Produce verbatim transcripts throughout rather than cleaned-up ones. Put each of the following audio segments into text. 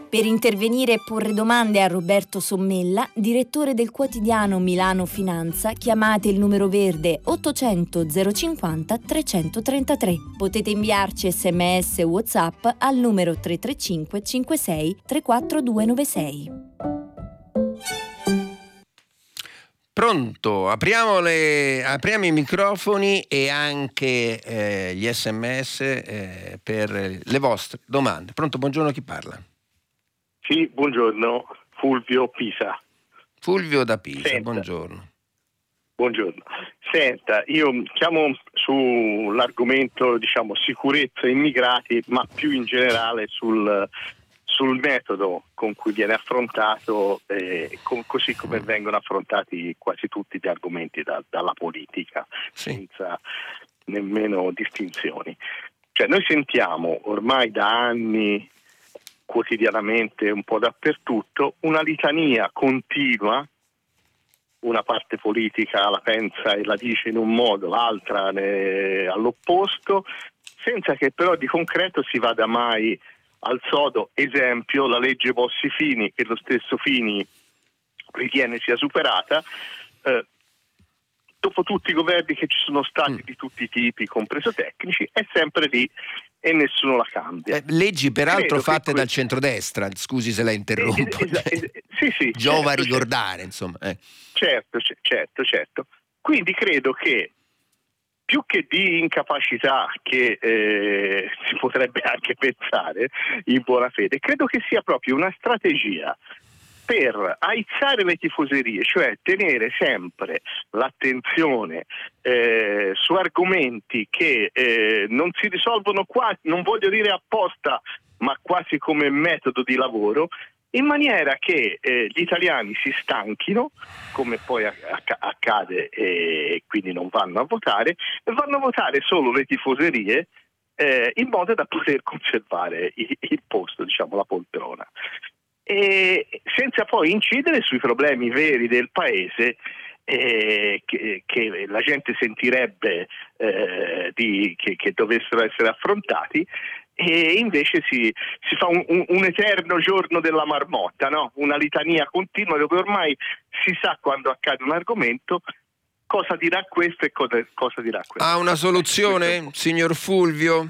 Per intervenire e porre domande a Roberto Sommella, direttore del quotidiano Milano Finanza, chiamate il numero verde ottocento zero cinquanta trecentotrentatré. Potete inviarci sms o WhatsApp al numero tre tre cinque cinquantasei trentaquattro duecentonovantasei. Pronto, apriamo, le, apriamo i microfoni e anche eh, gli sms eh, per le vostre domande. Pronto, buongiorno, chi parla? Sì, buongiorno, Fulvio Pisa. Fulvio da Pisa, Senta, buongiorno. Buongiorno. Senta, io chiamo sull'argomento, diciamo, sicurezza immigrati, ma più in generale sul, sul metodo con cui viene affrontato, eh, con, così come vengono affrontati quasi tutti gli argomenti da, dalla politica, sì, senza nemmeno distinzioni. Cioè, noi sentiamo ormai da anni, quotidianamente, un po' dappertutto, una litania continua. Una parte politica la pensa e la dice in un modo, l'altra ne... all'opposto, senza che però di concreto si vada mai al sodo. Esempio, la legge Bossi-Fini, che lo stesso Fini ritiene sia superata, eh, dopo tutti i governi che ci sono stati mm. di tutti i tipi, compreso tecnici, è sempre lì e nessuno la cambia. Eh, leggi peraltro Credo fatte que- dal centrodestra, scusi se la interrompo. Es- es- es- sì, sì, Giova certo, ricordare, certo. insomma. Eh. Certo, c- certo, certo. Quindi credo che più che di incapacità che eh, si potrebbe anche pensare in buona fede, credo che sia proprio una strategia per aizzare le tifoserie, cioè tenere sempre l'attenzione eh, su argomenti che eh, non si risolvono quasi, non voglio dire apposta, ma quasi come metodo di lavoro, in maniera che eh, gli italiani si stanchino, come poi acc- accade e quindi non vanno a votare, e vanno a votare solo le tifoserie eh, in modo da poter conservare il, il posto, diciamo, la poltrona. E senza poi incidere sui problemi veri del paese eh, che, che la gente sentirebbe eh, di, che, che dovessero essere affrontati, e invece si, si fa un, un, un eterno giorno della marmotta, no? Una litania continua dove ormai si sa, quando accade un argomento, cosa dirà questo e cosa, cosa dirà questo. Ha una soluzione, signor Fulvio?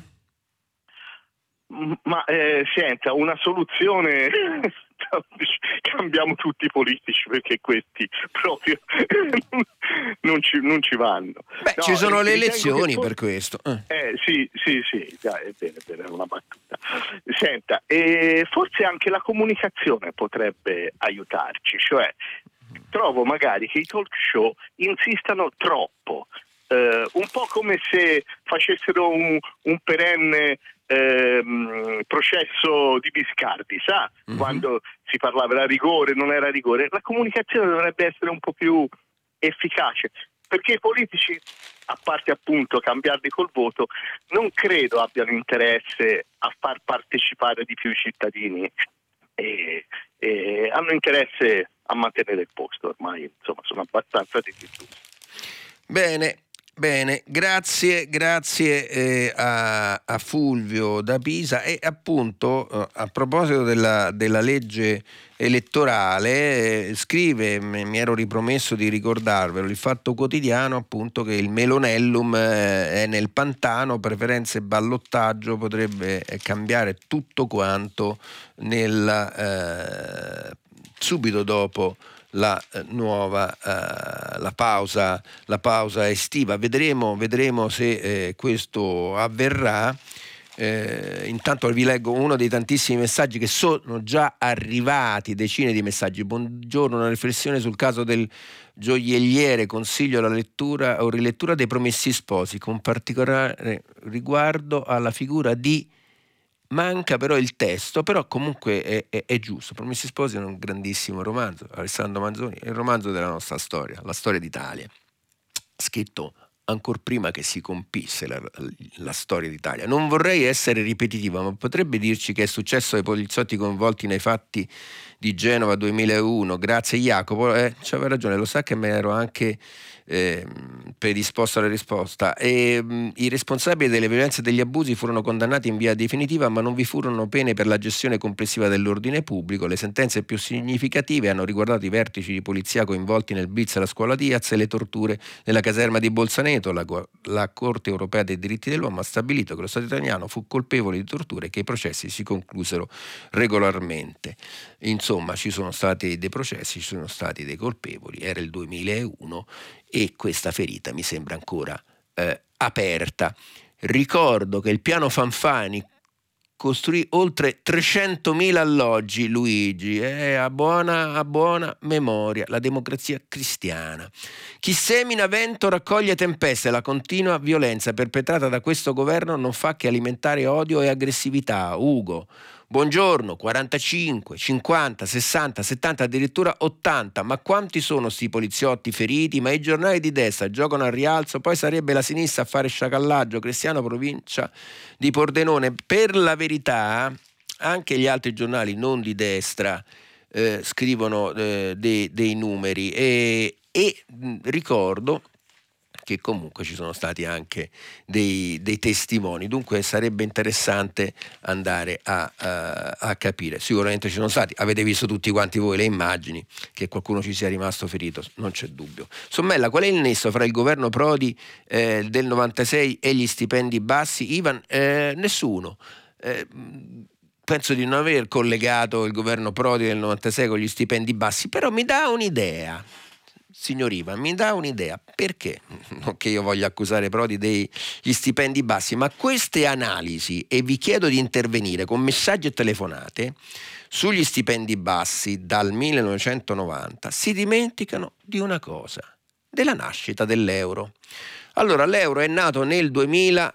Ma eh, senta, una soluzione cambiamo tutti i politici, perché questi proprio non ci, non ci vanno. Beh, no, ci sono le elezioni for- per questo. Eh. Eh, sì, sì, sì, dai, è bene, è bene, è una battuta. Senta, eh, forse anche la comunicazione potrebbe aiutarci, cioè trovo magari che i talk show insistano troppo, eh, un po' come se facessero un, un perenne Ehm, processo di Biscardi, sa? Mm-hmm. Quando si parlava era rigore, non era rigore. La comunicazione dovrebbe essere un po' più efficace, perché i politici, a parte appunto cambiarli col voto, non credo abbiano interesse a far partecipare di più i cittadini, e, e hanno interesse a mantenere il posto. Ormai, insomma, sono abbastanza disillusi. Bene. Bene, grazie, grazie eh, a, a Fulvio da Pisa. E appunto eh, a proposito della, della legge elettorale, eh, scrive, mi ero ripromesso di ricordarvelo, il Fatto Quotidiano, appunto, che il Melonellum eh, è nel pantano, preferenze e ballottaggio, potrebbe eh, cambiare tutto quanto nella, eh, subito dopo la eh, nuova eh, la pausa la pausa estiva. Vedremo vedremo se eh, questo avverrà. Eh, intanto vi leggo uno dei tantissimi messaggi che sono già arrivati, decine di messaggi. Buongiorno, una riflessione sul caso del gioielliere, consiglio la lettura o rilettura dei Promessi Sposi, con particolare riguardo alla figura di manca però il testo, però comunque è, è, è giusto. Promessi Sposi è un grandissimo romanzo, Alessandro Manzoni, è il romanzo della nostra storia, la storia d'Italia, scritto ancor prima che si compisse la, la storia d'Italia. Non vorrei essere ripetitivo, ma potrebbe dirci che è successo ai poliziotti coinvolti nei fatti di Genova duemilauno? Grazie Jacopo, eh, c'aveva ragione, lo sa che mi ero anche eh, predisposto alla risposta. E, mh, i responsabili delle violenze e degli abusi furono condannati in via definitiva, ma non vi furono pene per la gestione complessiva dell'ordine pubblico. Le sentenze più significative hanno riguardato i vertici di polizia coinvolti nel blitz alla scuola Diaz e le torture nella caserma di Bolzaneto. La, la Corte europea dei diritti dell'uomo ha stabilito che lo Stato italiano fu colpevole di torture e che i processi si conclusero regolarmente. Insomma, ci sono stati dei processi, ci sono stati dei colpevoli, era il duemilauno e questa ferita mi sembra ancora eh, aperta. Ricordo che il piano Fanfani costruì oltre trecentomila alloggi, Luigi, eh, a, buona, a buona memoria, la democrazia cristiana. Chi semina vento raccoglie tempeste, la continua violenza perpetrata da questo governo non fa che alimentare odio e aggressività. Ugo, buongiorno, quarantacinque, cinquanta, sessanta, settanta, addirittura ottanta, ma quanti sono sti poliziotti feriti? Ma i giornali di destra giocano al rialzo, poi sarebbe la sinistra a fare sciacallaggio. Cristiano, provincia di Pordenone. Per la verità anche gli altri giornali non di destra eh, scrivono eh, dei, dei numeri e, e mh, ricordo che comunque ci sono stati anche dei, dei testimoni, dunque sarebbe interessante andare a, a, a capire. Sicuramente ci sono stati, avete visto tutti quanti voi le immagini, che qualcuno ci sia rimasto ferito, non c'è dubbio. Sommella, qual è il nesso fra il governo Prodi eh, del novantasei e gli stipendi bassi? Ivan, eh, nessuno. Eh, penso di non aver collegato il governo Prodi del novantasei con gli stipendi bassi, però mi dà un'idea. Signor Ivan, mi dà un'idea, perché, non che io voglia accusare Prodi degli stipendi bassi, ma queste analisi, e vi chiedo di intervenire con messaggi e telefonate, sugli stipendi bassi dal millenovecentonovanta, si dimenticano di una cosa, della nascita dell'euro. Allora, l'euro è nato nel duemilauno,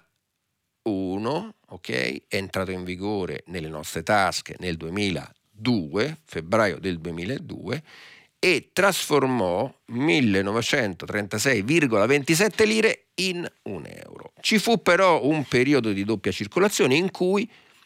ok? È entrato in vigore nelle nostre tasche nel duemiladue, febbraio del duemiladue, e trasformò millenovecentotrentasei virgola ventisette lire in un euro. Ci fu però un periodo di doppia circolazione in cui,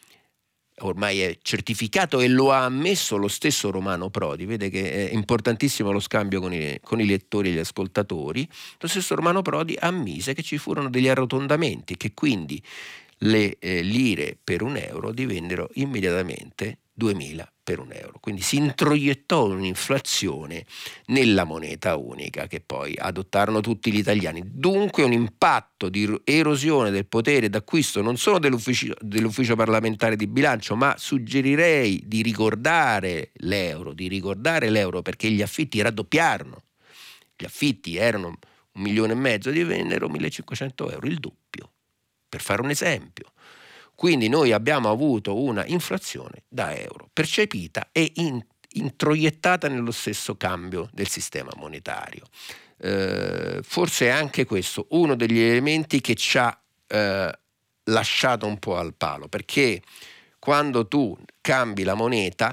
ormai è certificato e lo ha ammesso lo stesso Romano Prodi, vede che è importantissimo lo scambio con i, con i lettori e gli ascoltatori, lo stesso Romano Prodi ammise che ci furono degli arrotondamenti, che quindi le eh, lire per un euro divennero immediatamente duemila per un euro, quindi si introiettò un'inflazione nella moneta unica che poi adottarono tutti gli italiani, dunque un impatto di erosione del potere d'acquisto non solo dell'ufficio, dell'ufficio parlamentare di bilancio, ma suggerirei di ricordare l'euro, di ricordare l'euro perché gli affitti raddoppiarono, gli affitti erano un milione e mezzo, divennero millecinquecento euro, il doppio, per fare un esempio. Quindi noi abbiamo avuto una inflazione da euro, percepita e in, introiettata nello stesso cambio del sistema monetario. Eh, forse è anche questo uno degli elementi che ci ha eh, lasciato un po' al palo, perché quando tu cambi la moneta,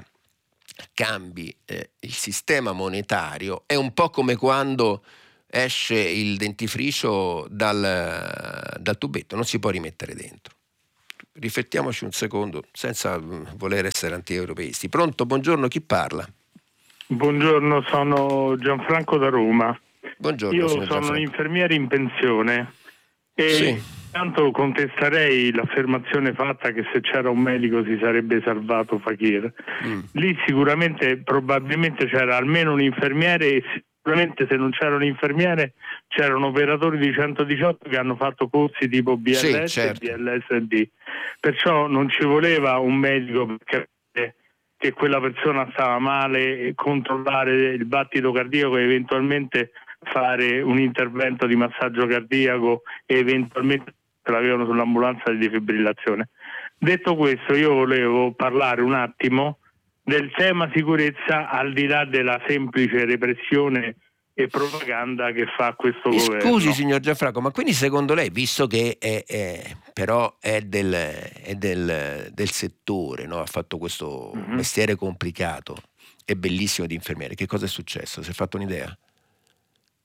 cambi eh, il sistema monetario, è un po' come quando esce il dentifricio dal, dal tubetto, non si può rimettere dentro. Riflettiamoci un secondo senza voler essere anti-europeisti. Pronto, buongiorno, chi parla? Buongiorno, sono Gianfranco da Roma. Buongiorno, io sono un infermiere in pensione e sì. Intanto contesterei l'affermazione fatta che se c'era un medico si sarebbe salvato Fakir. Mm. Lì sicuramente, probabilmente c'era almeno un infermiere e sicuramente se non c'era un infermiere c'erano operatori di centodiciotto che hanno fatto corsi tipo B L S sì, certo. e B L S D. Perciò non ci voleva un medico per capire che quella persona stava male e controllare il battito cardiaco e eventualmente fare un intervento di massaggio cardiaco e eventualmente ce l'avevano sull'ambulanza di defibrillazione. Detto questo, io volevo parlare un attimo del tema sicurezza al di là della semplice repressione e propaganda che fa questo Mi governo. Scusi signor Gianfranco, ma quindi secondo lei, visto che è, è, però è del, è del, del settore, no? Ha fatto questo mm-hmm. mestiere complicato e bellissimo di infermiere, che cosa è successo? Si è fatto un'idea?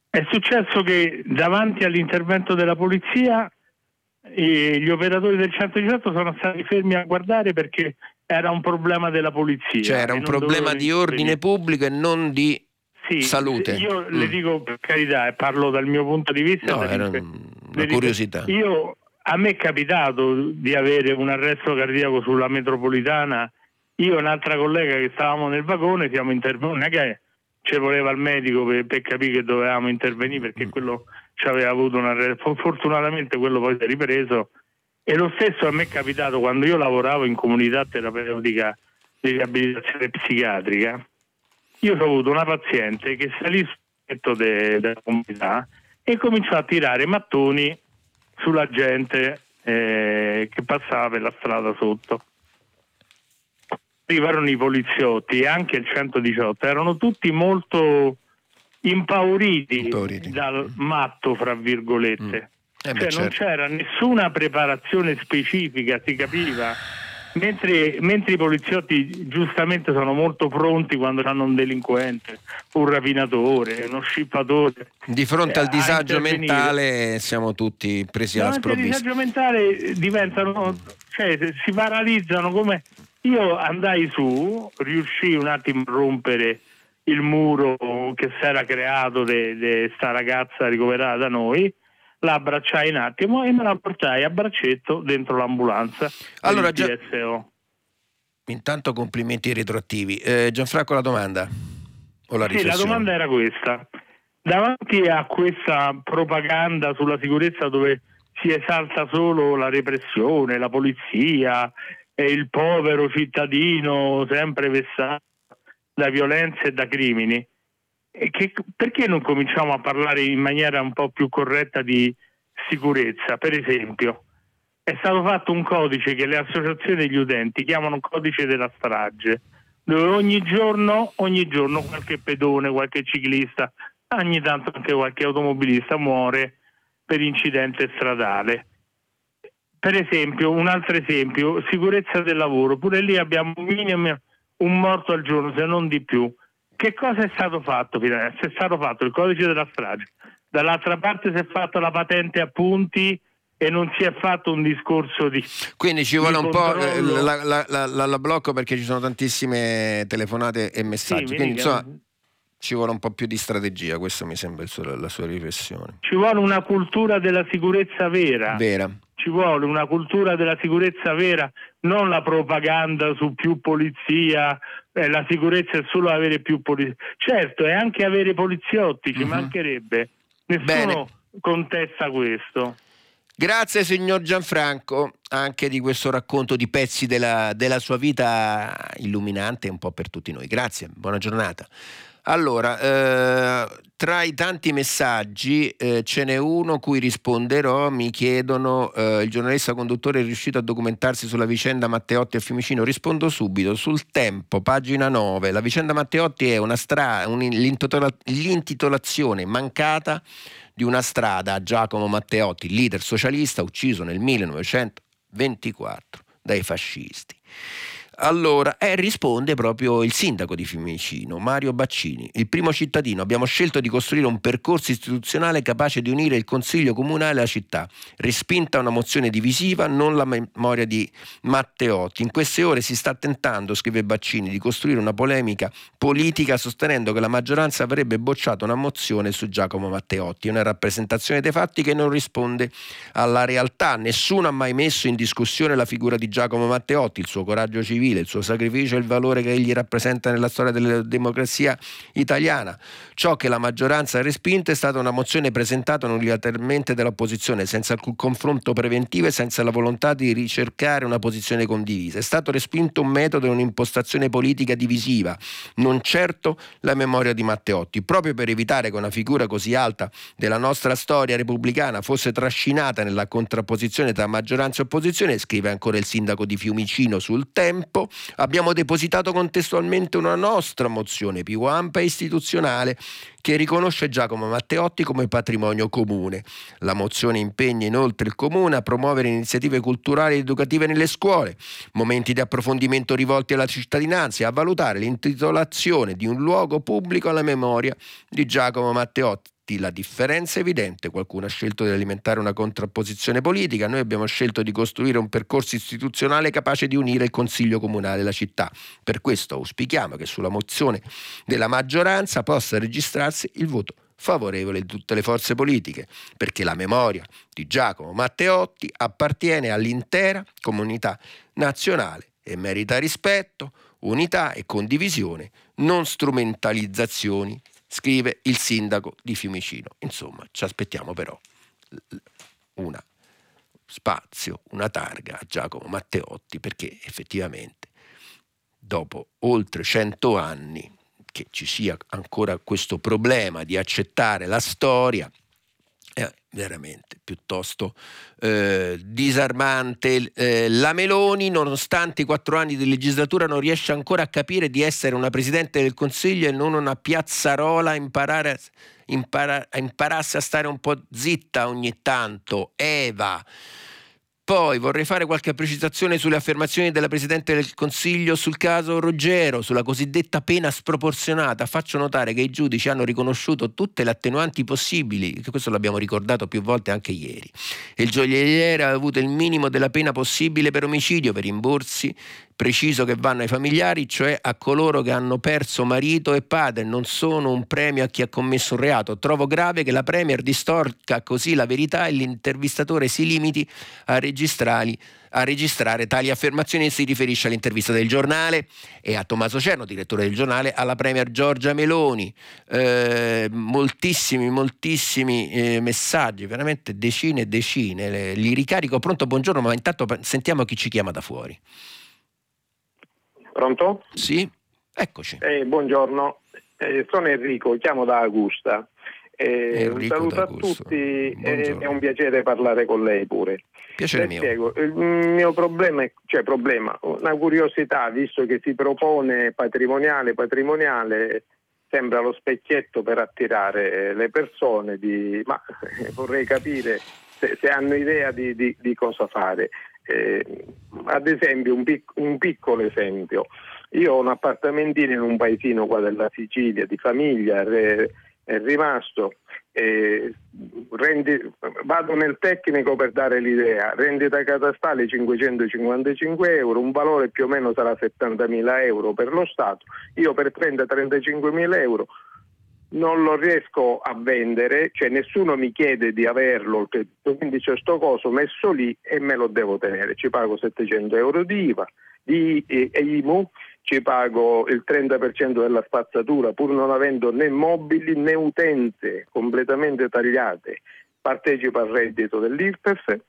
È successo che davanti all'intervento della polizia eh, gli operatori del centodiciotto sono stati fermi a guardare perché era un problema della polizia. Cioè era un problema di ordine pubblico e non di sì, salute. Io mm. le dico per carità e parlo dal mio punto di vista. No, era dico, una curiosità. Dico, io, a me è capitato di avere un arresto cardiaco sulla metropolitana. Io e un'altra collega che stavamo nel vagone siamo intervenuti, che ci voleva il medico per, per capire che dovevamo intervenire perché mm. quello ci aveva avuto un arresto. Fortunatamente quello poi si è ripreso. E lo stesso a me è capitato quando io lavoravo in comunità terapeutica di riabilitazione psichiatrica. Io ho avuto una paziente che salì sul tetto de, della comunità e cominciò a tirare mattoni sulla gente eh, che passava per la strada sotto. Arrivarono i poliziotti e anche il centodiciotto, erano tutti molto impauriti, impauriti. dal matto, fra virgolette. Mm. Eh beh, cioè certo. Non c'era nessuna preparazione specifica, si capiva. Mentre, mentre i poliziotti giustamente sono molto pronti quando hanno un delinquente, un rapinatore, uno scippatore. Di fronte eh, al disagio mentale siamo tutti presi alla sprovvista. Il disagio mentale diventano, cioè si paralizzano come... Io andai su, riuscii un attimo a rompere il muro che si era creato di sta ragazza ricoverata da noi, la abbracciai un attimo e me la portai a braccetto dentro l'ambulanza. Allora, Gia... intanto complimenti retroattivi. Eh, Gianfranco, la domanda o la riflessione? Sì, la domanda era questa. Davanti a questa propaganda sulla sicurezza dove si esalta solo la repressione, la polizia e il povero cittadino sempre vessato da violenze e da crimini, e che, perché non cominciamo a parlare in maniera un po' più corretta di sicurezza? Per esempio, è stato fatto un codice che le associazioni degli utenti chiamano codice della strage, dove ogni giorno, ogni giorno qualche pedone, qualche ciclista, ogni tanto anche qualche automobilista muore per incidente stradale. Per esempio, un altro esempio, sicurezza del lavoro, pure lì abbiamo un minimo un morto al giorno, se non di più. Che cosa è stato fatto? Si è stato fatto il codice della strage, dall'altra parte si è fatta la patente a punti e non si è fatto un discorso di quindi ci vuole un controllo. po' la, la, la, la, la blocco perché ci sono tantissime telefonate e messaggi, sì, quindi insomma ci vuole un po' più di strategia, questo mi sembra il suo, la sua riflessione. Ci vuole una cultura della sicurezza vera. Vera. Ci vuole una cultura della sicurezza vera, non la propaganda su più polizia, eh, la sicurezza è solo avere più polizia. Certo, è anche avere poliziotti, ci uh-huh. mancherebbe. Nessuno Bene. contesta questo. Grazie signor Gianfranco anche di questo racconto di pezzi della, della sua vita illuminante un po' per tutti noi. Grazie, buona giornata. Allora, eh, tra i tanti messaggi eh, ce n'è uno cui risponderò. Mi chiedono, eh, il giornalista conduttore è riuscito a documentarsi sulla vicenda Matteotti e Fiumicino? Rispondo subito. Sul Tempo, pagina nove, la vicenda Matteotti è una stra- un, l'intitola- l'intitolazione mancata di una strada a Giacomo Matteotti, leader socialista ucciso nel millenovecentoventiquattro dai fascisti. Allora, eh, risponde proprio il sindaco di Fiumicino, Mario Baccini. Il primo cittadino, abbiamo scelto di costruire un percorso istituzionale capace di unire il Consiglio Comunale alla città. Respinta una mozione divisiva, non la memoria di Matteotti. In queste ore si sta tentando, scrive Baccini, di costruire una polemica politica sostenendo che la maggioranza avrebbe bocciato una mozione su Giacomo Matteotti. Una rappresentazione dei fatti che non risponde alla realtà. Nessuno ha mai messo in discussione la figura di Giacomo Matteotti, il suo coraggio civile, il suo sacrificio e il valore che egli rappresenta nella storia della democrazia italiana. Ciò che la maggioranza ha respinto è stata una mozione presentata unilateralmente dall'opposizione, senza alcun confronto preventivo e senza la volontà di ricercare una posizione condivisa. È stato respinto un metodo e un'impostazione politica divisiva, non certo la memoria di Matteotti, proprio per evitare che una figura così alta della nostra storia repubblicana fosse trascinata nella contrapposizione tra maggioranza e opposizione, scrive ancora il sindaco di Fiumicino sul Tempo. Abbiamo depositato contestualmente una nostra mozione più ampia e istituzionale che riconosce Giacomo Matteotti come patrimonio comune. La mozione impegna inoltre il Comune a promuovere iniziative culturali ed educative nelle scuole, momenti di approfondimento rivolti alla cittadinanza e a valutare l'intitolazione di un luogo pubblico alla memoria di Giacomo Matteotti. fatti la differenza è evidente. Qualcuno ha scelto di alimentare una contrapposizione politica, noi abbiamo scelto di costruire un percorso istituzionale capace di unire il Consiglio Comunale e la città. Per questo auspichiamo che sulla mozione della maggioranza possa registrarsi il voto favorevole di tutte le forze politiche, perché la memoria di Giacomo Matteotti appartiene all'intera comunità nazionale e merita rispetto, unità e condivisione, non strumentalizzazioni, scrive il sindaco di Fiumicino. Insomma, ci aspettiamo però una spazio, una targa a Giacomo Matteotti, perché effettivamente dopo oltre cento anni che ci sia ancora questo problema di accettare la storia è veramente piuttosto eh, disarmante. Eh, la Meloni, nonostante i quattro anni di legislatura, non riesce ancora a capire di essere una Presidente del Consiglio e non una piazzarola, imparare, impara, impararsi a stare un po' zitta ogni tanto. Eva. Poi vorrei fare qualche precisazione sulle affermazioni della Presidente del Consiglio sul caso Roggero, sulla cosiddetta pena sproporzionata. Faccio notare che i giudici hanno riconosciuto tutte le attenuanti possibili, che questo l'abbiamo ricordato più volte anche ieri. Il gioielliere ha avuto il minimo della pena possibile per omicidio, per rimborsi preciso che vanno ai familiari, cioè a coloro che hanno perso marito e padre, non sono un premio a chi ha commesso un reato. Trovo grave che la Premier distorca così la verità e l'intervistatore si limiti a registrare, a registrare tali affermazioni. Si riferisce all'intervista del Giornale e a Tommaso Cerno, direttore del Giornale, alla Premier Giorgia Meloni. Eh, moltissimi, moltissimi eh, messaggi, veramente decine e decine. Le, li ricarico. Pronto, buongiorno, ma intanto sentiamo chi ci chiama da fuori. Pronto? Sì, eccoci. Eh, buongiorno, eh, sono Enrico, chiamo da Augusta. Eh, un saluto a tutti, eh, è un piacere parlare con lei pure. Piacere Le mio. spiego, il mio problema è, cioè problema, una curiosità, visto che si propone patrimoniale, patrimoniale, sembra lo specchietto per attirare le persone, di, ma vorrei capire se, se hanno idea di, di, di cosa fare. Eh, ad esempio, un, pic- un piccolo esempio, io ho un appartamentino in un paesino qua della Sicilia di famiglia, è, è rimasto, eh, rendi, vado nel tecnico per dare l'idea, rendita catastale cinquecentocinquantacinque euro, un valore più o meno sarà settantamila euro per lo Stato, io per trenta trentacinquemila euro non lo riesco a vendere, cioè nessuno mi chiede di averlo, quindi c'è sto coso messo lì e me lo devo tenere, ci pago settecento euro di I V A, di I M U, ci pago il trenta per cento della spazzatura pur non avendo né mobili né utenze completamente tagliate, partecipo al reddito dell'I R P E F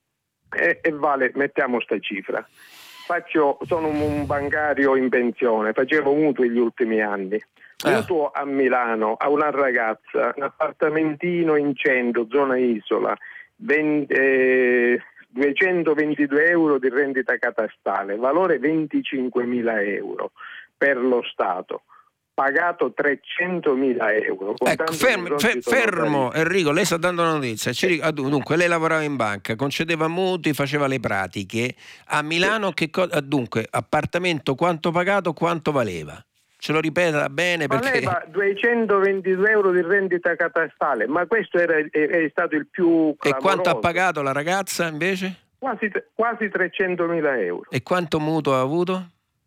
e, e vale, mettiamo sta cifra. Faccio, sono un bancario in pensione, facevo mutui gli ultimi anni. Mutuo a Milano a una ragazza, un appartamentino in centro, zona Isola, venti, eh, duecentoventidue euro di rendita catastale, valore venticinquemila euro per lo Stato, pagato trecentomila euro. Ecco, fermo, fer- fermo Enrico, lei sta dando una notizia. Ci, dunque, lei lavorava in banca, concedeva mutui, faceva le pratiche. A Milano, che co- dunque, appartamento quanto pagato, quanto valeva? Ce lo ripeta bene perché... Valeva duecentoventidue euro di rendita catastale, ma questo era, è, è stato il più clamoroso. E quanto ha pagato la ragazza invece? Quasi, quasi trecentomila euro. E quanto mutuo ha avuto?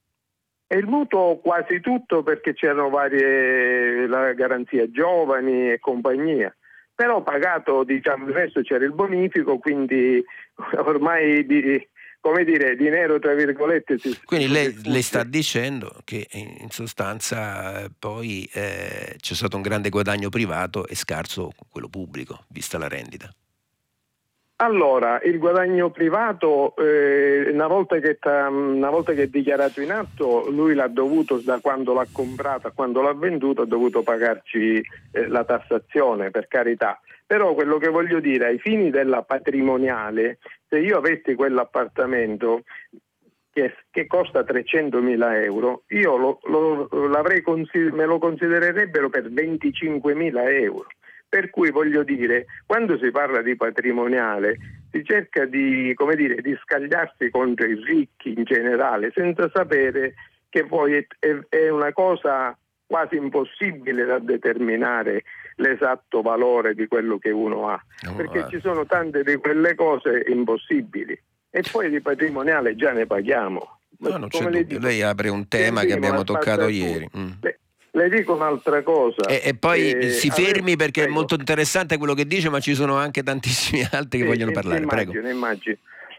E il mutuo quasi tutto, perché c'erano varie, la garanzia giovani e compagnia. Però pagato, diciamo, il resto c'era il bonifico, quindi ormai... di come dire, di nero tra virgolette. Si, Quindi lei, lei sta dicendo che in sostanza poi eh, c'è stato un grande guadagno privato e scarso quello pubblico, vista la rendita. Allora, il guadagno privato, eh, una volta che una volta che è dichiarato in atto, lui l'ha dovuto, da quando l'ha comprato a quando l'ha venduto, ha dovuto pagarci eh, la tassazione, per carità. Però quello che voglio dire, ai fini della patrimoniale, se io avessi quell'appartamento che, che costa trecentomila euro, io lo, lo, l'avrei consider- me lo considererebbero per venticinquemila euro. Per cui voglio dire, quando si parla di patrimoniale si cerca di, come dire, di scagliarsi contro i ricchi in generale, senza sapere che poi è, è, è una cosa quasi impossibile da determinare l'esatto valore di quello che uno ha, no, perché eh. ci sono tante di quelle cose impossibili e poi di patrimoniale già ne paghiamo. No, non c'è Come le dubbio, dico, lei apre un tema che Sentimo abbiamo la toccato spazzatura. ieri. Mm. Le, le dico un'altra cosa. E, e poi Eh, si avevo- fermi perché prego. è molto interessante quello che dice, ma ci sono anche tantissimi altri che Sì, vogliono sì, parlare. immagino, Prego. immagino.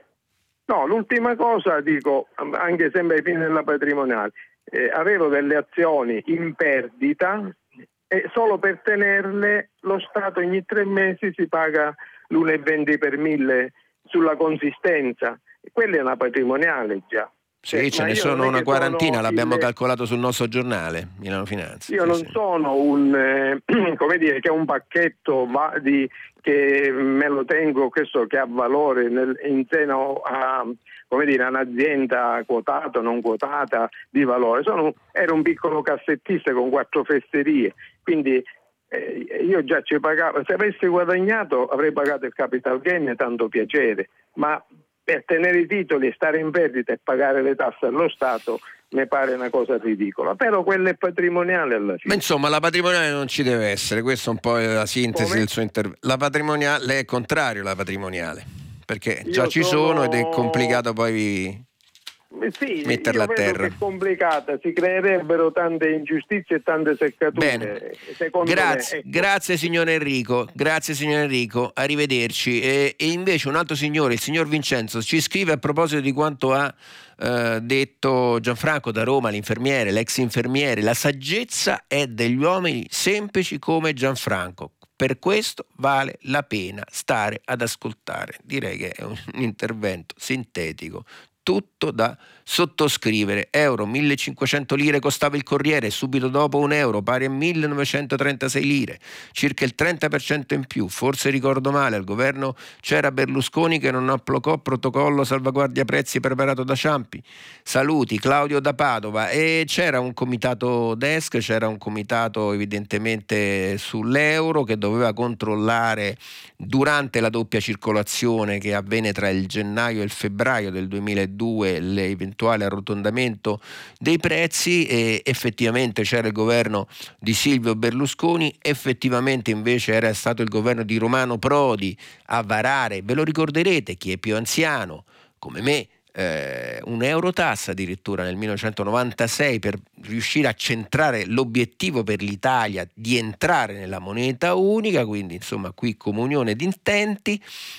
No, l'ultima cosa, dico, anche sempre ai fini della patrimoniale, eh, avevo delle azioni in perdita e solo per tenerle lo Stato ogni tre mesi si paga l'uno virgola venti per mille sulla consistenza. Quella è una patrimoniale già. Sì, Cioè, ce ma ne io sono non è una che quarantina, sono l'abbiamo il- calcolato sul nostro giornale, Milano Finanza. Io Sì, non sì. sono un, eh, come dire, che un pacchetto va di, che me lo tengo, questo che ha valore nel, in seno a, come dire, un'azienda quotata o non quotata di valore. Sono, ero un piccolo cassettista con quattro festerie, quindi eh, io già ci pagavo. Se avessi guadagnato avrei pagato il capital gain, tanto piacere, ma per tenere i titoli e stare in perdita e pagare le tasse allo Stato mi pare una cosa ridicola, però quello è patrimoniale alla Ma fine. insomma, la patrimoniale non ci deve essere, questa è un po' la sintesi Come? del suo intervento. La patrimoniale, lei è contrario alla patrimoniale, perché già Io ci sono- sono ed è complicato poi Eh Sì, metterla io a vedo terra. che è complicata, si creerebbero tante ingiustizie e tante seccature. Bene, Secondo grazie, me, ecco. grazie signor Enrico, grazie signor Enrico, arrivederci. E, e invece un altro signore, il signor Vincenzo, ci scrive a proposito di quanto ha eh, detto Gianfranco da Roma, l'infermiere, l'ex infermiere: la saggezza è degli uomini semplici come Gianfranco. Per questo vale la pena stare ad ascoltare. Direi che è un intervento sintetico, tutto da sottoscrivere. Euro, millecinquecento lire costava il Corriere, subito dopo un euro, pari a millenovecentotrentasei lire, circa il trenta per cento in più. Forse ricordo male, al governo c'era Berlusconi che non applicò protocollo salvaguardia prezzi preparato da Ciampi. Saluti, Claudio da Padova. E c'era un comitato desk, c'era un comitato evidentemente sull'euro che doveva controllare durante la doppia circolazione che avvenne tra il gennaio e il febbraio del duemiladue l'eventuale arrotondamento dei prezzi. E effettivamente c'era il governo di Silvio Berlusconi, effettivamente invece era stato il governo di Romano Prodi a varare, ve lo ricorderete chi è più anziano come me, eh, un'eurotassa addirittura nel millenovecentonovantasei per riuscire a centrare l'obiettivo per l'Italia di entrare nella moneta unica, quindi insomma qui comunione di intenti.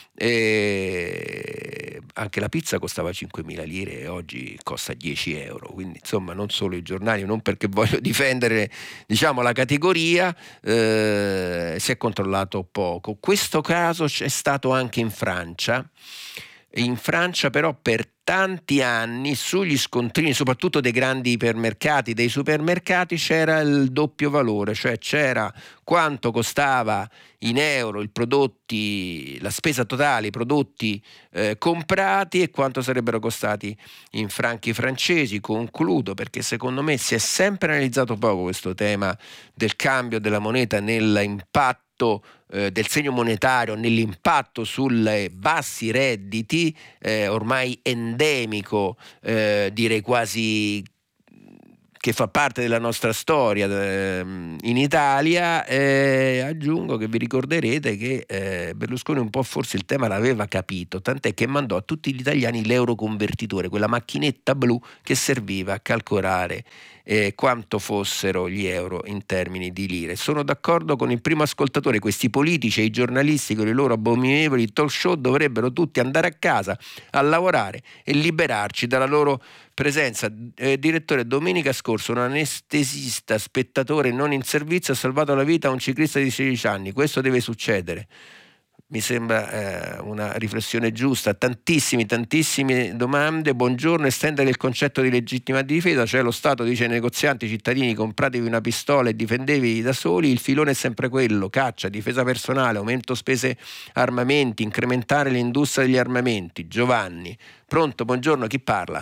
E anche la pizza costava cinquemila lire e oggi costa dieci euro, quindi insomma non solo i giornali, non perché voglio difendere diciamo la categoria, eh, si è controllato poco. Questo caso c'è stato anche in Francia. In Francia però per tanti anni sugli scontrini, soprattutto dei grandi ipermercati, dei supermercati, c'era il doppio valore, cioè c'era quanto costava in euro i prodotti, la spesa totale, i prodotti eh, comprati e quanto sarebbero costati in franchi francesi. Concludo perché secondo me si è sempre analizzato poco questo tema del cambio della moneta nell'impatto eh, del segno monetario, nell'impatto sui bassi redditi, eh, ormai endemico, eh, direi quasi che fa parte della nostra storia eh, in Italia. Eh, aggiungo che vi ricorderete che eh, Berlusconi un po' forse il tema l'aveva capito, tant'è che mandò a tutti gli italiani l'euroconvertitore, quella macchinetta blu che serviva a calcolare eh, quanto fossero gli euro in termini di lire. Sono d'accordo con il primo ascoltatore, questi politici e i giornalisti con i loro abominevoli talk show dovrebbero tutti andare a casa a lavorare e liberarci dalla loro presenza. Eh, direttore, domenica scorsa un anestesista spettatore non in servizio ha salvato la vita a un ciclista di sedici anni. Questo deve succedere. Mi sembra eh, una riflessione giusta. Tantissimi, tantissime domande. Buongiorno, estendere il concetto di legittima difesa, cioè lo Stato dice ai negozianti, cittadini, compratevi una pistola e difendevi da soli. Il filone è sempre quello: caccia, difesa personale, aumento spese armamenti, incrementare l'industria degli armamenti. Giovanni, pronto, buongiorno, chi parla?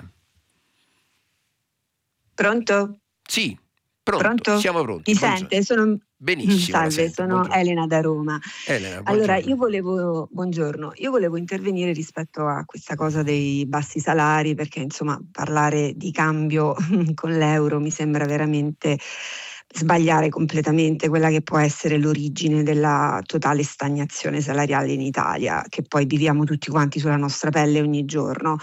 Pronto? Sì, pronto, Pronto? siamo pronti. Mi Buongiorno. sente? Sono... Benissimo. Salve, sento, sono buongiorno. Elena da Roma. Elena, allora, buongiorno. io volevo, buongiorno, io volevo intervenire rispetto a questa cosa dei bassi salari, perché insomma parlare di cambio con l'euro mi sembra veramente sbagliare completamente quella che può essere l'origine della totale stagnazione salariale in Italia, che poi viviamo tutti quanti sulla nostra pelle ogni giorno.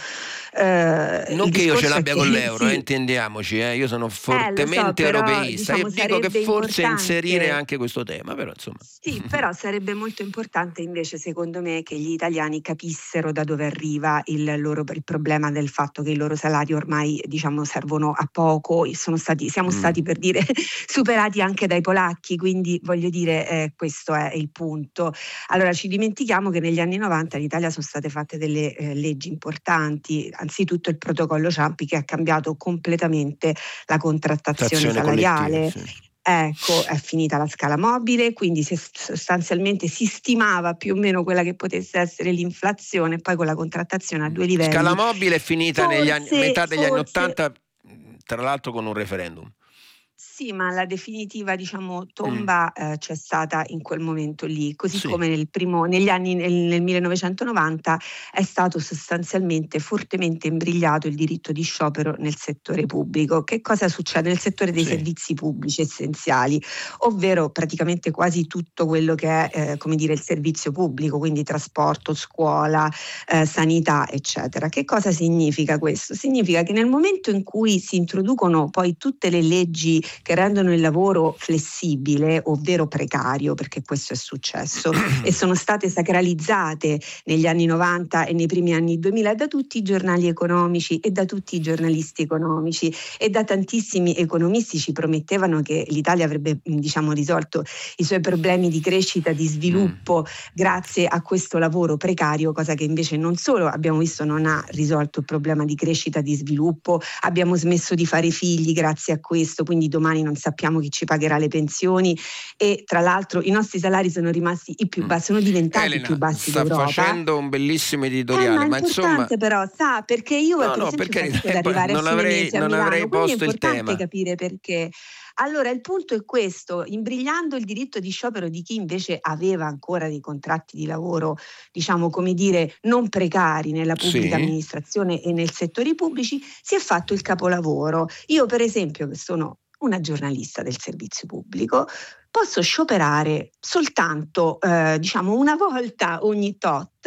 Eh, non che io ce l'abbia con l'euro, sì. eh, intendiamoci, eh, io sono fortemente eh, so, però, europeista, diciamo, io dico che forse inserire anche questo tema, però insomma. Sì, però sarebbe molto importante invece, secondo me, che gli italiani capissero da dove arriva il loro il problema del fatto che i loro salari ormai, diciamo, servono a poco, sono stati, siamo mm. stati per dire superati anche dai polacchi, quindi voglio dire eh, questo è il punto. Allora ci dimentichiamo che negli anni novanta in Italia sono state fatte delle eh, leggi importanti, anzitutto il protocollo Ciampi che ha cambiato completamente la contrattazione Tazione salariale. Sì. Ecco, è finita la scala mobile, quindi si, sostanzialmente si stimava più o meno quella che potesse essere l'inflazione, poi con la contrattazione a due livelli. Scala mobile è finita forse, negli anni, metà degli forse, anni Ottanta, tra l'altro con un referendum. Sì, ma la definitiva, diciamo, tomba mm. eh, c'è stata in quel momento lì, così sì. come nel primo, negli anni nel, nel millenovecentonovanta è stato sostanzialmente fortemente imbrigliato il diritto di sciopero nel settore pubblico. Che cosa succede nel settore dei sì. servizi pubblici essenziali, ovvero praticamente quasi tutto quello che è eh, come dire il servizio pubblico, quindi trasporto, scuola, eh, sanità, eccetera. Che cosa significa questo? Significa che nel momento in cui si introducono poi tutte le leggi che rendono il lavoro flessibile, ovvero precario, perché questo è successo, e sono state sacralizzate negli anni novanta e nei primi anni duemila da tutti i giornali economici e da tutti i giornalisti economici e da tantissimi economisti ci promettevano che l'Italia avrebbe, diciamo, risolto i suoi problemi di crescita, di sviluppo mm. grazie a questo lavoro precario, cosa che invece non solo abbiamo visto non ha risolto il problema di crescita, di sviluppo, abbiamo smesso di fare figli grazie a questo, quindi domani non sappiamo chi ci pagherà le pensioni e tra l'altro i nostri salari sono rimasti i più bassi, sono diventati Elena, i più bassi sta d'Europa. Sta facendo un bellissimo editoriale, eh, ma è ma importante insomma però, sa, perché io no, per no, esempio perché faccio ad arrivare non a avrei, Mesi a non Milano, avrei quindi posto è il tema. importante capire perché. Allora il punto è questo, imbrigliando il diritto di sciopero di chi invece aveva ancora dei contratti di lavoro, diciamo come dire, non precari nella pubblica sì. amministrazione e nei settori pubblici, si è fatto il capolavoro. Io per esempio, che sono una giornalista del servizio pubblico, posso scioperare soltanto eh, diciamo una volta ogni tot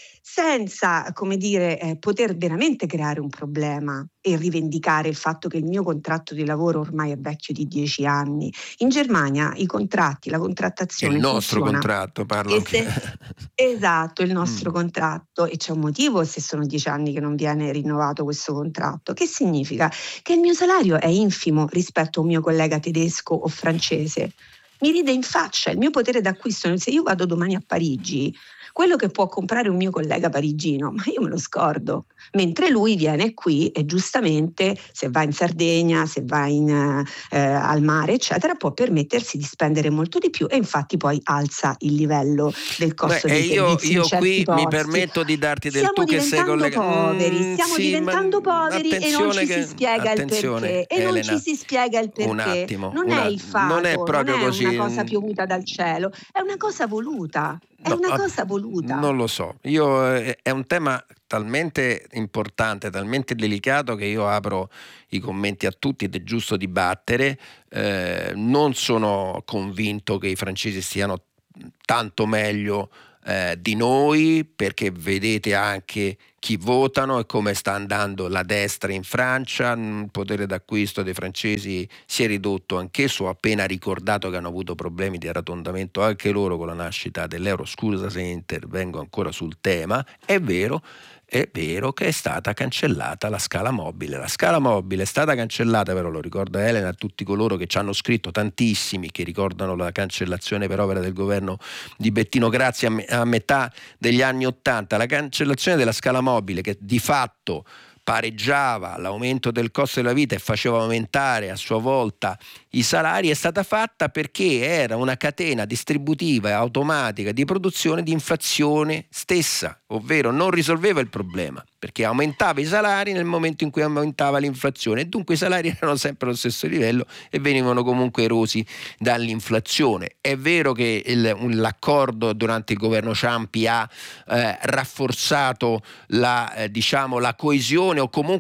senza, come dire, eh, poter veramente creare un problema e rivendicare il fatto che il mio contratto di lavoro ormai è vecchio di dieci anni. In Germania i contratti, la contrattazione il nostro funziona. contratto, parlo se, esatto, il nostro mm. contratto, e c'è un motivo se sono dieci anni che non viene rinnovato questo contratto. Che significa? Che il mio salario è infimo rispetto a un mio collega tedesco o francese. Mi ride in faccia il mio potere d'acquisto. Se io vado domani a Parigi, quello che può comprare un mio collega parigino, ma io me lo scordo, mentre lui viene qui e giustamente se va in Sardegna, se va in, eh, al mare eccetera, può permettersi di spendere molto di più e infatti poi alza il livello del costo Beh, dei io, servizi io in certi qui posti. mi permetto di darti del stiamo tu che sei collega. poveri, mm, stiamo sì, diventando poveri e non ci che... si spiega attenzione, il perché e Elena, non ci si spiega il perché. Un attimo, non una... è il fato, non è proprio non è così. una cosa piovuta dal cielo, è una cosa voluta. È No, una cosa voluta. Non lo so, io è un tema talmente importante, talmente delicato che io apro i commenti a tutti ed è giusto dibattere. Eh, non sono convinto che i francesi stiano tanto meglio eh, di noi, perché vedete anche chi votano e come sta andando la destra in Francia. Il potere d'acquisto dei francesi si è ridotto anch'esso, ho appena ricordato che hanno avuto problemi di arrotondamento anche loro con la nascita dell'euro. Scusa se intervengo ancora sul tema, è vero. È vero che è stata cancellata la scala mobile. La scala mobile è stata cancellata, però lo ricorda Elena, a tutti coloro che ci hanno scritto, tantissimi che ricordano la cancellazione per opera del governo di Bettino Craxi a, me, a metà degli anni Ottanta. La cancellazione della scala mobile, che di fatto pareggiava l'aumento del costo della vita e faceva aumentare a sua volta i salari, è stata fatta perché era una catena distributiva e automatica di produzione di inflazione stessa, ovvero non risolveva il problema perché aumentava i salari nel momento in cui aumentava l'inflazione e dunque i salari erano sempre allo stesso livello e venivano comunque erosi dall'inflazione. È vero che il, l'accordo durante il governo Ciampi ha eh, rafforzato la, eh, diciamo, la coesione o comunque ha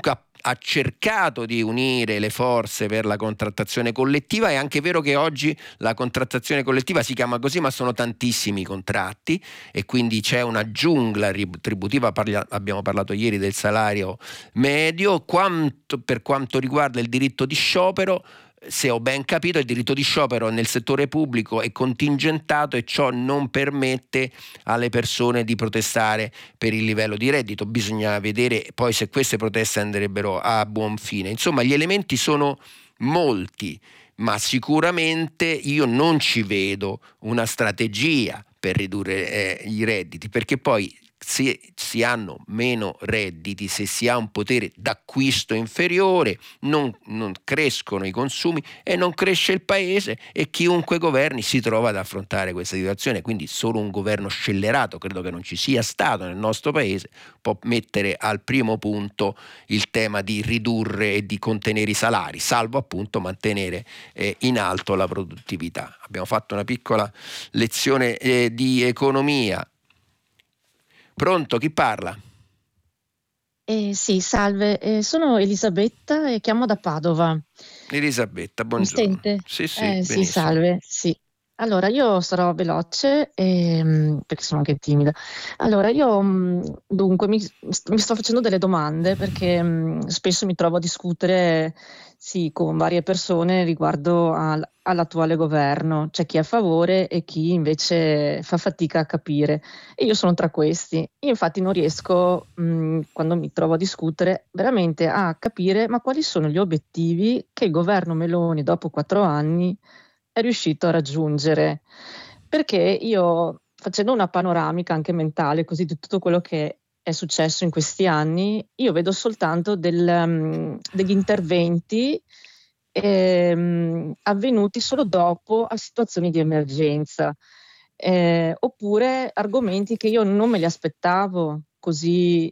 ha cercato di unire le forze per la contrattazione collettiva. È anche vero che oggi la contrattazione collettiva si chiama così, ma sono tantissimi i contratti e quindi c'è una giungla retributiva. Parla, abbiamo parlato ieri del salario medio. Quanto, per quanto riguarda il diritto di sciopero, se ho ben capito, il diritto di sciopero nel settore pubblico è contingentato e ciò non permette alle persone di protestare per il livello di reddito. Bisogna vedere poi se queste proteste andrebbero a buon fine. Insomma, gli elementi sono molti, ma sicuramente io non ci vedo una strategia per ridurre eh, i redditi, perché poi se si hanno meno redditi, se si ha un potere d'acquisto inferiore, non, non crescono i consumi e non cresce il paese, e chiunque governi si trova ad affrontare questa situazione. Quindi solo un governo scellerato, credo che non ci sia stato nel nostro paese, può mettere al primo punto il tema di ridurre e di contenere i salari, salvo appunto mantenere eh, in alto la produttività. Abbiamo fatto una piccola lezione eh, di economia. Pronto, chi parla? Eh, sì, salve, eh, sono Elisabetta e chiamo da Padova. Elisabetta, Mi buongiorno. sente? Sì, sì, Eh, sì, benissimo. salve, sì. Allora, io sarò veloce ehm, perché sono anche timida. Allora, io mh, dunque mi, mi sto facendo delle domande perché mh, spesso mi trovo a discutere, sì, con varie persone riguardo al- all'attuale governo. C'è chi è a favore e chi invece fa fatica a capire. E io sono tra questi. Io infatti non riesco, mh, quando mi trovo a discutere, veramente a capire ma quali sono gli obiettivi che il governo Meloni dopo quattro anni è riuscito a raggiungere. Perché io, facendo una panoramica anche mentale, così di tutto quello che è successo in questi anni, io vedo soltanto del, um, degli interventi ehm, avvenuti solo dopo a situazioni di emergenza, eh, oppure argomenti che io non me li aspettavo così,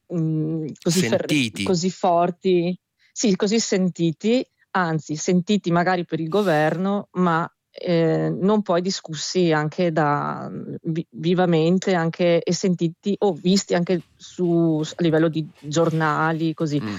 mm, così, fer- Sentiti. così forti, sì, così sentiti, anzi sentiti magari per il governo, ma eh, non poi discussi anche da vi- vivamente anche, e sentiti o visti anche su, a livello di giornali, così. Mm.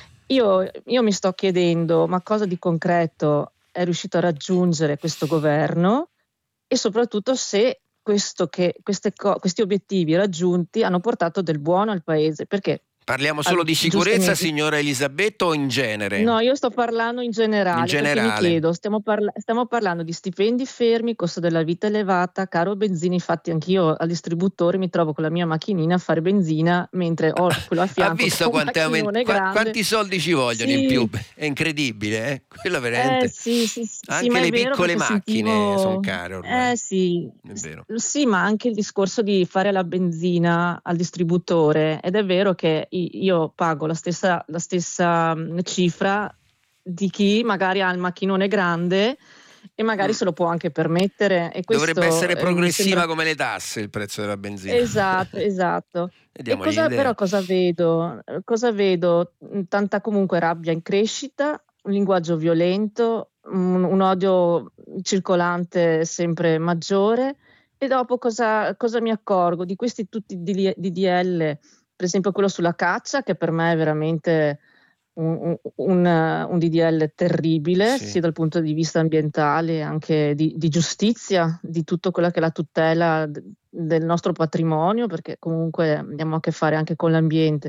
Io, io mi sto chiedendo, ma cosa di concreto è riuscito a raggiungere questo governo e soprattutto se questo che, queste co- questi obiettivi raggiunti hanno portato del buono al paese, perché Parliamo solo al- di sicurezza, giustamente. signora Elisabetta, o in genere? No, io sto parlando in In generale, perché mi generale. chiedo, stiamo, parla- stiamo parlando di stipendi fermi, costo della vita elevata, caro benzina. Infatti anch'io al distributore mi trovo con la mia macchinina a fare benzina, mentre ho quello a Ha fianco che visto è un quanto è aument- macchinone qua- grande. quanti soldi ci vogliono in più? Sì, È incredibile, eh? Quello eh veramente. sì, sì, sì, sì, Anche ma è le vero piccole perché macchine sono sentivo, care ormai. eh sì, È s- vero. sì, ma anche il discorso di fare la benzina al distributore, ed è vero che i- io pago la stessa, la stessa mm, cifra di chi magari ha il macchinone grande e magari Mm. se lo può anche permettere, e Dovrebbe questo essere eh, mi sembra. progressiva come le tasse il prezzo della benzina. Esatto, esatto. E Vediamo cosa, l'idea. però cosa vedo? Eh, Cosa vedo? Mm, Tanta comunque rabbia in crescita, un linguaggio violento, un, un odio circolante sempre maggiore. E dopo cosa, cosa mi accorgo? Di questi tutti D D L, per esempio quello sulla caccia, che per me è veramente un, un, un D D L terribile, Sì. sia dal punto di vista ambientale, anche di, di giustizia, di tutto quella che è la tutela d- del nostro patrimonio, perché comunque abbiamo a che fare anche con l'ambiente.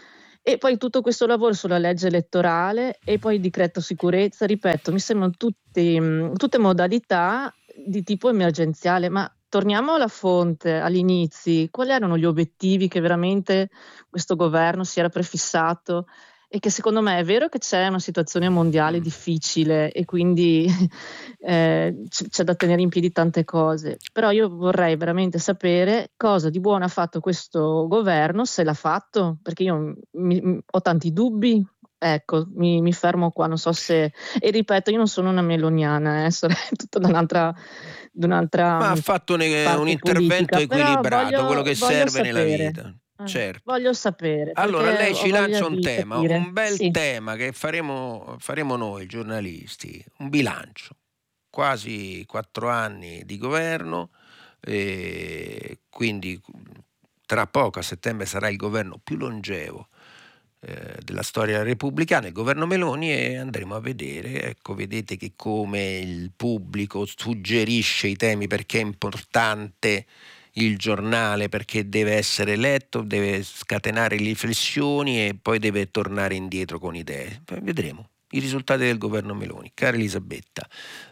E poi tutto questo lavoro sulla legge elettorale e poi il decreto sicurezza, ripeto, mi sembrano tutti, mh, tutte modalità di tipo emergenziale, ma torniamo alla fonte, agli inizi. Quali erano gli obiettivi che veramente questo governo si era prefissato? E che secondo me è vero che c'è una situazione mondiale Mm. difficile e quindi eh, c- c'è da tenere in piedi tante cose, però io vorrei veramente sapere cosa di buono ha fatto questo governo, se l'ha fatto, perché io mi- mi- ho tanti dubbi. Ecco, mi, mi fermo qua, non so se. E ripeto, io non sono una meloniana, eh, sono tutta da un'altra, da un'altra Ma ha mm, fatto un, un parte intervento politica, però equilibrato, quello voglio, che voglio serve nella sapere. vita. Eh, Certo. voglio sapere, Allora, perché lei ho ci voglia lancia un di tema, capire. un bel Sì. tema che faremo, faremo noi giornalisti, un bilancio, quasi quattro anni di governo, e quindi tra poco a settembre sarà il governo più longevo eh, della storia repubblicana, il governo Meloni, e andremo a vedere. Ecco, vedete che come il pubblico suggerisce i temi perché è importante il giornale, perché deve essere letto, deve scatenare riflessioni e poi deve tornare indietro con idee. Poi vedremo i risultati del governo Meloni. Cara Elisabetta,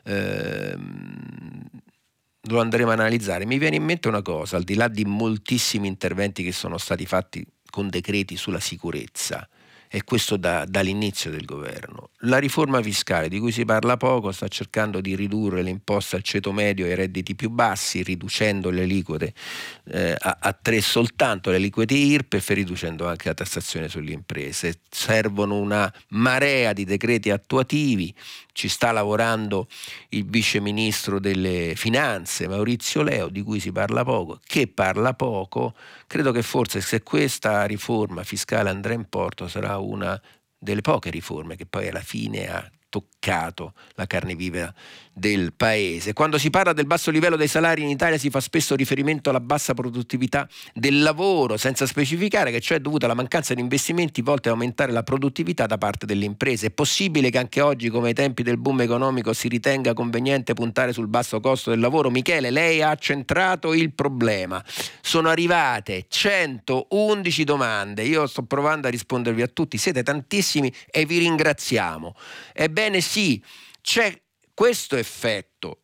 ehm, lo andremo a analizzare. Mi viene in mente una cosa, al di là di moltissimi interventi che sono stati fatti con decreti sulla sicurezza, e questo da, dall'inizio del governo. La riforma fiscale, di cui si parla poco, sta cercando di ridurre le imposte al ceto medio e ai redditi più bassi, riducendo le aliquote eh, a, a tre soltanto, le aliquote I R P E F, e riducendo anche la tassazione sulle imprese. Servono una marea di decreti attuativi. Ci sta lavorando il vice ministro delle finanze Maurizio Leo, di cui si parla poco, che parla poco. Credo che forse, se questa riforma fiscale andrà in porto, sarà una delle poche riforme che poi alla fine ha toccato la carne viva del paese. Quando si parla del basso livello dei salari in Italia si fa spesso riferimento alla bassa produttività del lavoro, senza specificare che ciò è dovuto alla mancanza di investimenti volti ad aumentare la produttività da parte delle imprese. È possibile che anche oggi, come ai tempi del boom economico, si ritenga conveniente puntare sul basso costo del lavoro? Michele, lei ha centrato il problema. Sono arrivate centoundici domande, io sto provando a rispondervi a tutti, siete tantissimi e vi ringraziamo. Ebbene sì, c'è questo effetto.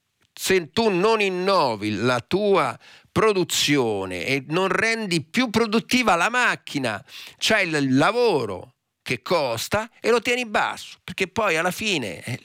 Se tu non innovi la tua produzione e non rendi più produttiva la macchina, c'hai il lavoro che costa e lo tieni basso, perché poi alla fine eh,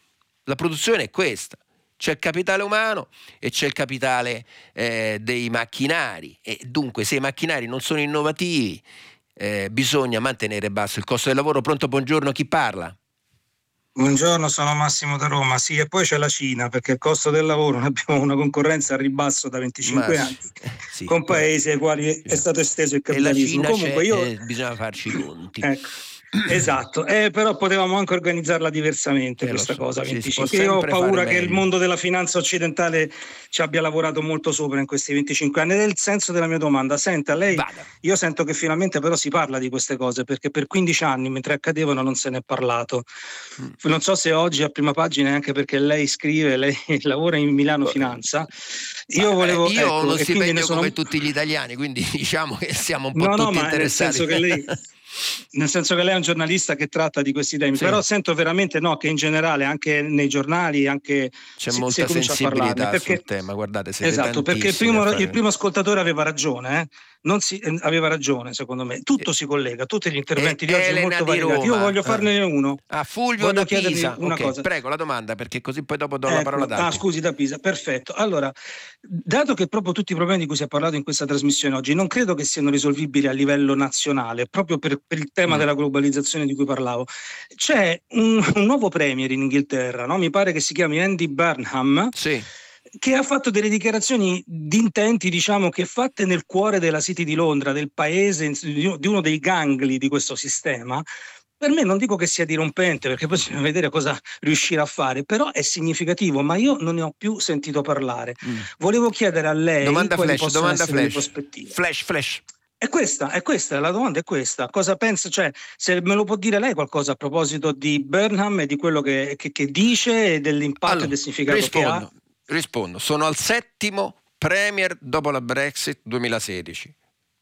la produzione è questa. C'è il capitale umano e c'è il capitale eh, dei macchinari, e dunque se i macchinari non sono innovativi eh, bisogna mantenere basso il costo del lavoro. Pronto, buongiorno, chi parla? Buongiorno, sono Massimo da Roma. Sì, e poi c'è la Cina, perché il costo del lavoro, noi abbiamo una concorrenza a ribasso da venticinque Ma, anni eh, sì, con paesi ai quali è stato esteso il capitalismo. E la Cina Comunque c'è, io... eh, bisogna farci i conti. Ecco. Esatto, eh, però potevamo anche organizzarla diversamente, eh, questa so. cosa. Sì, venticinque. Io ho paura che il mondo della finanza occidentale ci abbia lavorato molto sopra in questi venticinque anni. Ed è il senso della mia domanda. Senta, lei, Vada. Io sento che finalmente però si parla di queste cose, perché per quindici anni, mentre accadevano, non se ne è parlato. Mm. Non so se oggi a prima pagina, anche perché lei scrive, lei lavora in Milano Finanza. Io volevo io ecco, ho uno stipendio sono... come tutti gli italiani, quindi diciamo che siamo un po' no, tutti no, interessati. Nel senso che lei... Nel senso che lei è un giornalista che tratta di questi temi, sì. Però sento veramente no, che in generale anche nei giornali anche c'è si, molta si sensibilità perché, sul tema. Guardate, siete esatto, perché il primo, il primo ascoltatore aveva ragione, eh? non si, eh, aveva ragione secondo me. Tutto eh, si collega, tutti gli interventi eh, di oggi sono molto variegati. Io voglio farne ah. uno. Ah, Fulvio voglio da Pisa. Una okay, cosa. Prego, la domanda, perché così poi dopo do ecco, la parola ad altri. Ah, scusi, da Pisa, perfetto. Allora, dato che proprio tutti i problemi di cui si è parlato in questa trasmissione oggi non credo che siano risolvibili a livello nazionale, proprio per, per il tema mm. della globalizzazione di cui parlavo, c'è un, un nuovo premier in Inghilterra, no? Mi pare che si chiami Andy Burnham, sì. che ha fatto delle dichiarazioni di intenti, diciamo, che fatte nel cuore della City di Londra, del paese, di uno dei gangli di questo sistema. Per me non dico che sia dirompente, perché poi bisogna vedere cosa riuscirà a fare, però è significativo, ma io non ne ho più sentito parlare. Mm. Volevo chiedere a lei domanda quali flash, possono domanda essere flash. le prospettive. Flash, flash. È questa, è questa, la domanda è questa. Cosa pensa, cioè, se me lo può dire lei qualcosa a proposito di Burnham e di quello che, che, che dice e dell'impatto allora, e del significato rispondo, che ha? Rispondo, sono al settimo premier dopo la Brexit duemilasedici.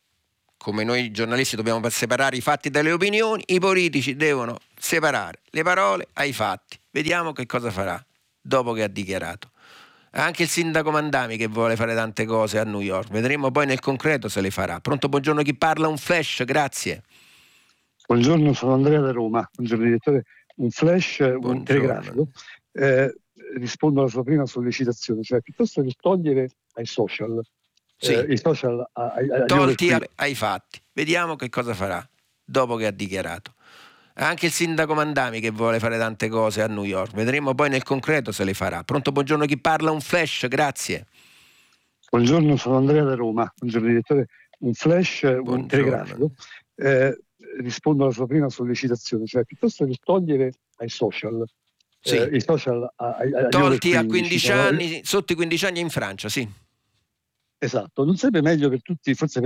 Come noi giornalisti dobbiamo separare i fatti dalle opinioni, i politici devono separare le parole ai fatti. Vediamo che cosa farà dopo che ha dichiarato. Anche il sindaco Mandami che vuole fare tante cose a New York, vedremo poi nel concreto se le farà. Pronto, buongiorno, chi parla? Un flash, grazie. Buongiorno, sono Andrea da Roma, buongiorno direttore. Un flash, buongiorno. Un telegrafico. Eh, rispondo alla sua prima sollecitazione, cioè piuttosto che togliere ai social, sì. eh, i social ai, ai, tolti ai, ai fatti, vediamo che cosa farà dopo che ha dichiarato. Anche il sindaco Mandami che vuole fare tante cose a New York, vedremo poi nel concreto se le farà. Pronto, buongiorno, chi parla? Un flash, grazie. Buongiorno, sono Andrea da Roma, buongiorno direttore. Un flash, buongiorno. Un telegrafico. Eh, rispondo alla sua prima sollecitazione, cioè piuttosto che togliere ai social, sì. eh, i social ai, ai tolti a quindici anni, sotto i quindici anni in Francia, sì. Esatto, non sarebbe meglio per tutti, forse